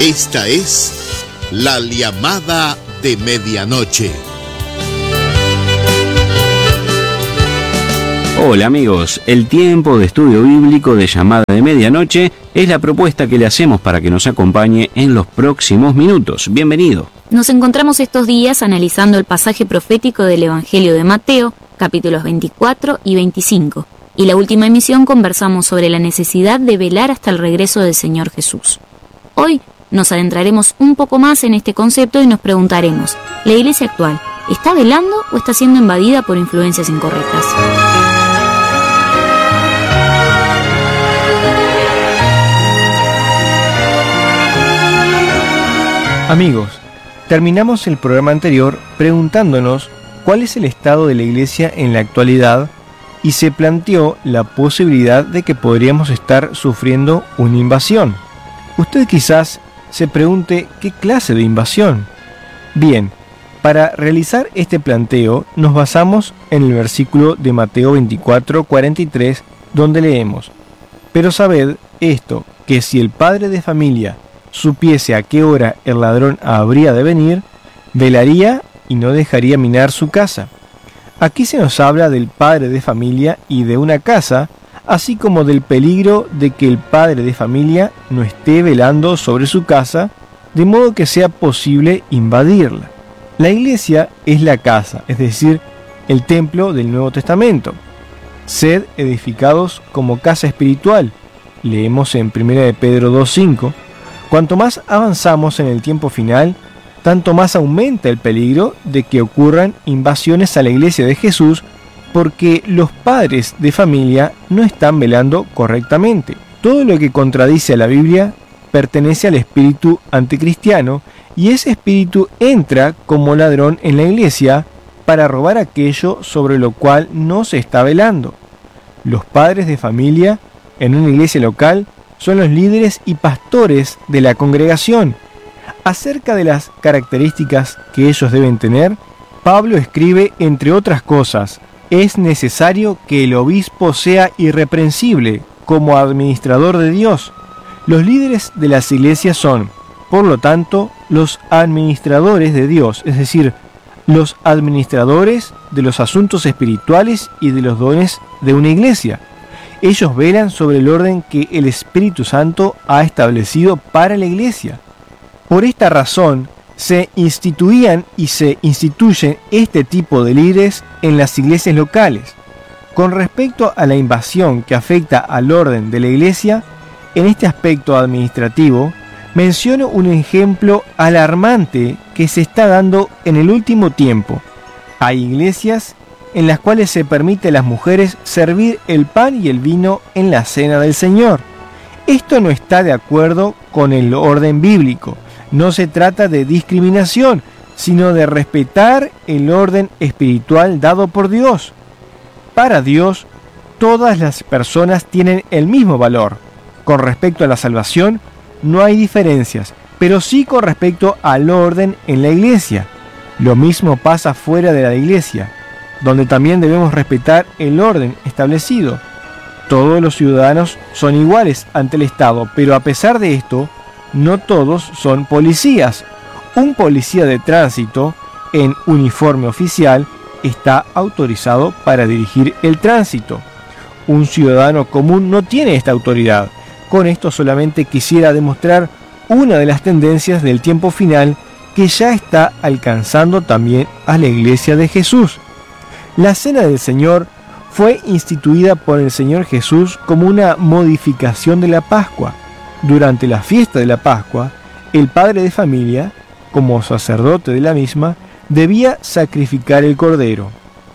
Esta es la llamada de medianoche. Hola amigos, el tiempo de estudio bíblico de llamada de medianoche es la propuesta que le hacemos para que nos acompañe en los próximos minutos. Bienvenido. Nos encontramos estos días analizando el pasaje profético del Evangelio de Mateo, capítulos 24 y 25. Y la última emisión conversamos sobre la necesidad de velar hasta el regreso del Señor Jesús. Hoy nos adentraremos un poco más en este concepto y nos preguntaremos, ¿la iglesia actual está velando o está siendo invadida por influencias incorrectas? Amigos, terminamos el programa anterior preguntándonos cuál es el estado de la iglesia en la actualidad y se planteó la posibilidad de que podríamos estar sufriendo una invasión. Usted quizás se pregunte qué clase de invasión. Bien, para realizar este planteo nos basamos en el versículo de Mateo 24:43 donde leemos: Pero sabed esto, que si el padre de familia supiese a qué hora el ladrón habría de venir, velaría y no dejaría minar su casa. Aquí se nos habla del padre de familia y de una casa, así como del peligro de que el padre de familia no esté velando sobre su casa, de modo que sea posible invadirla. La iglesia es la casa, es decir, el templo del Nuevo Testamento. Sed edificados como casa espiritual, leemos en 1 de Pedro 2:5. Cuanto más avanzamos en el tiempo final, tanto más aumenta el peligro de que ocurran invasiones a la iglesia de Jesús, porque los padres de familia no están velando correctamente. Todo lo que contradice a la Biblia pertenece al espíritu anticristiano, y ese espíritu entra como ladrón en la iglesia para robar aquello sobre lo cual no se está velando. Los padres de familia en una iglesia local son los líderes y pastores de la congregación. Acerca de las características que ellos deben tener, Pablo escribe, entre otras cosas: es necesario que el obispo sea irreprensible como administrador de Dios. Los líderes de las iglesias son, por lo tanto, los administradores de Dios, es decir, los administradores de los asuntos espirituales y de los dones de una iglesia. Ellos velan sobre el orden que el Espíritu Santo ha establecido para la iglesia. Por esta razón, se instituían y se instituyen este tipo de líderes en las iglesias locales. Con respecto a la invasión que afecta al orden de la iglesia, en este aspecto administrativo, menciono un ejemplo alarmante que se está dando en el último tiempo. Hay iglesias en las cuales se permite a las mujeres servir el pan y el vino en la cena del Señor. Esto no está de acuerdo con el orden bíblico. No se trata de discriminación, sino de respetar el orden espiritual dado por Dios. Para Dios, todas las personas tienen el mismo valor. Con respecto a la salvación, no hay diferencias, pero sí con respecto al orden en la iglesia. Lo mismo pasa fuera de la iglesia, donde también debemos respetar el orden establecido. Todos los ciudadanos son iguales ante el Estado, pero a pesar de esto, no todos son policías. Un policía de tránsito en uniforme oficial está autorizado para dirigir el tránsito. Un ciudadano común no tiene esta autoridad. Con esto solamente quisiera demostrar una de las tendencias del tiempo final que ya está alcanzando también a la iglesia de Jesús. La Cena del Señor fue instituida por el Señor Jesús como una modificación de la Pascua. Durante la fiesta de la Pascua, el padre de familia, como sacerdote de la misma, debía sacrificar el cordero.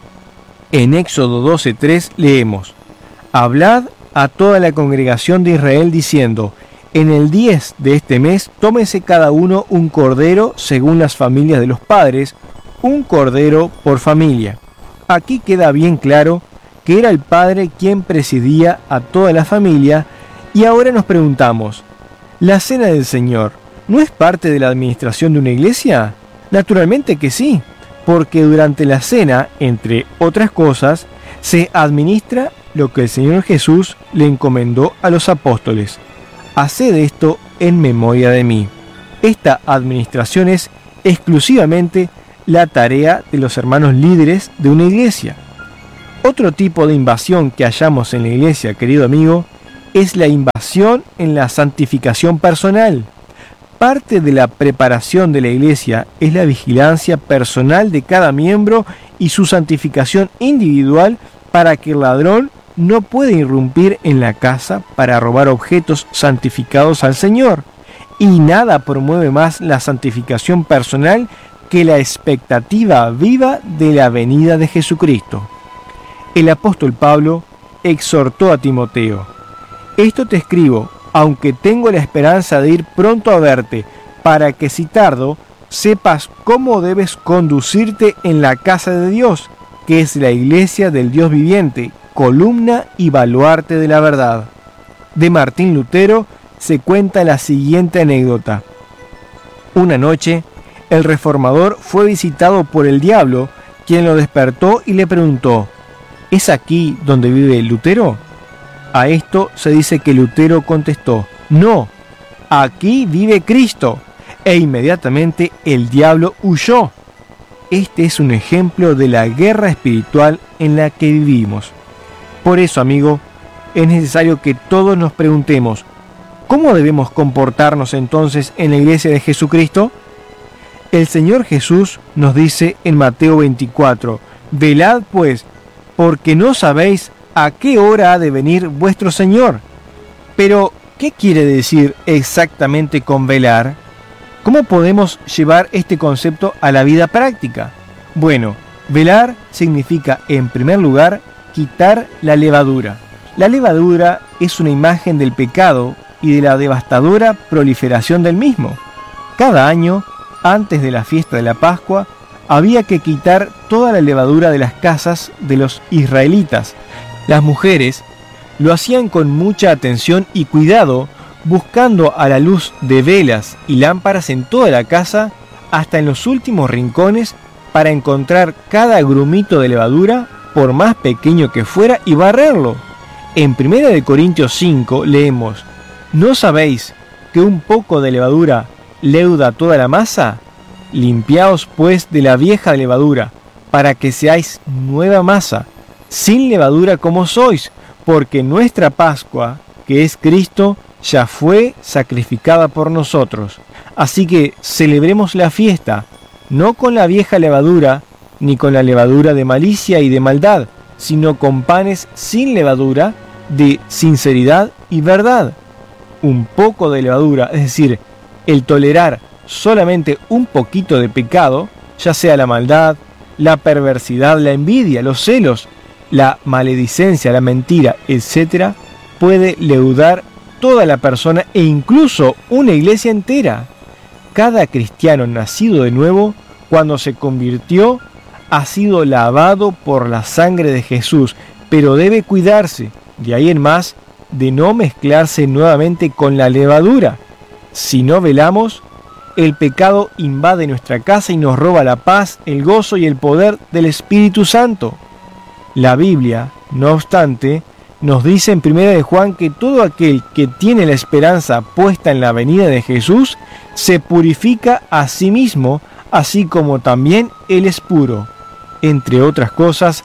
En Éxodo 12:3 leemos: Hablad a toda la congregación de Israel diciendo: en el 10 de este mes tómese cada uno un cordero según las familias de los padres, un cordero por familia. Aquí queda bien claro que era el padre quien presidía a toda la familia. Y ahora nos preguntamos, ¿la Cena del Señor no es parte de la administración de una iglesia? Naturalmente que sí, porque durante la cena, entre otras cosas, se administra lo que el Señor Jesús le encomendó a los apóstoles: haced esto en memoria de mí. Esta administración es exclusivamente la tarea de los hermanos líderes de una iglesia. Otro tipo de invasión que hallamos en la iglesia, querido amigo, es la invasión en la santificación personal. Parte de la preparación de la iglesia es la vigilancia personal de cada miembro y su santificación individual para que el ladrón no pueda irrumpir en la casa para robar objetos santificados al Señor. Y nada promueve más la santificación personal que la expectativa viva de la venida de Jesucristo. El apóstol Pablo exhortó a Timoteo: esto te escribo, aunque tengo la esperanza de ir pronto a verte, para que si tardo, sepas cómo debes conducirte en la casa de Dios, que es la iglesia del Dios viviente, columna y baluarte de la verdad. De Martín Lutero se cuenta la siguiente anécdota. Una noche, el reformador fue visitado por el diablo, quien lo despertó y le preguntó: ¿es aquí donde vive Lutero? A esto se dice que Lutero contestó: no, aquí vive Cristo. E inmediatamente el diablo huyó. Este es un ejemplo de la guerra espiritual en la que vivimos. Por eso, amigo, es necesario que todos nos preguntemos: ¿cómo debemos comportarnos entonces en la iglesia de Jesucristo? El Señor Jesús nos dice en Mateo 24: velad pues, porque no sabéis a qué hora ha de venir vuestro Señor. Pero, ¿qué quiere decir exactamente con velar? ¿Cómo podemos llevar este concepto a la vida práctica? Bueno, velar significa, en primer lugar, quitar la levadura. La levadura es una imagen del pecado y de la devastadora proliferación del mismo. Cada año, antes de la fiesta de la Pascua, había que quitar toda la levadura de las casas de los israelitas. Las mujeres lo hacían con mucha atención y cuidado, buscando a la luz de velas y lámparas en toda la casa, hasta en los últimos rincones, para encontrar cada grumito de levadura, por más pequeño que fuera, y barrerlo. En 1 Corintios 5 leemos: ¿no sabéis que un poco de levadura leuda toda la masa? Limpiaos pues de la vieja levadura, para que seáis nueva masa, sin levadura como sois, porque nuestra Pascua, que es Cristo, ya fue sacrificada por nosotros. Así que celebremos la fiesta, no con la vieja levadura, ni con la levadura de malicia y de maldad, sino con panes sin levadura, de sinceridad y verdad. Un poco de levadura, es decir, el tolerar solamente un poquito de pecado, ya sea la maldad, la perversidad, la envidia, los celos, la maledicencia, la mentira, etc., puede leudar toda la persona e incluso una iglesia entera. Cada cristiano nacido de nuevo, cuando se convirtió, ha sido lavado por la sangre de Jesús, pero debe cuidarse, de ahí en más, de no mezclarse nuevamente con la levadura. Si no velamos, el pecado invade nuestra casa y nos roba la paz, el gozo y el poder del Espíritu Santo. La Biblia, no obstante, nos dice en 1 Juan que todo aquel que tiene la esperanza puesta en la venida de Jesús se purifica a sí mismo, así como también Él es puro. Entre otras cosas,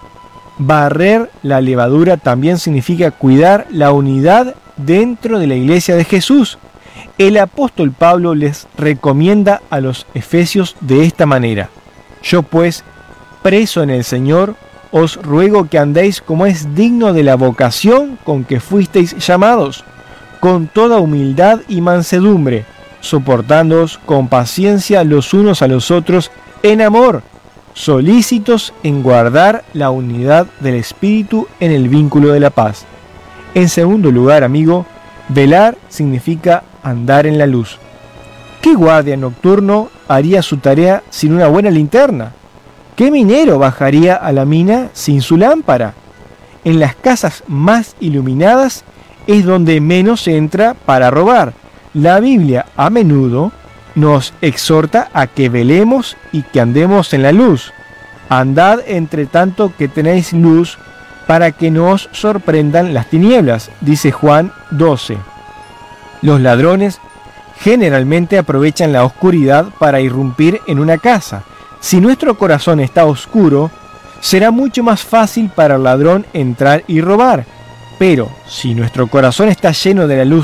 barrer la levadura también significa cuidar la unidad dentro de la iglesia de Jesús. El apóstol Pablo les recomienda a los efesios de esta manera: yo pues, preso en el Señor, os ruego que andéis como es digno de la vocación con que fuisteis llamados, con toda humildad y mansedumbre, soportándoos con paciencia los unos a los otros en amor, solícitos en guardar la unidad del Espíritu en el vínculo de la paz. En segundo lugar, amigo, velar significa andar en la luz. ¿Qué guardia nocturno haría su tarea sin una buena linterna? ¿Qué minero bajaría a la mina sin su lámpara? En las casas más iluminadas es donde menos se entra para robar. La Biblia a menudo nos exhorta a que velemos y que andemos en la luz. Andad entre tanto que tenéis luz, para que no os sorprendan las tinieblas, dice Juan 12. Los ladrones generalmente aprovechan la oscuridad para irrumpir en una casa. Si nuestro corazón está oscuro, será mucho más fácil para el ladrón entrar y robar. Pero si nuestro corazón está lleno de la luz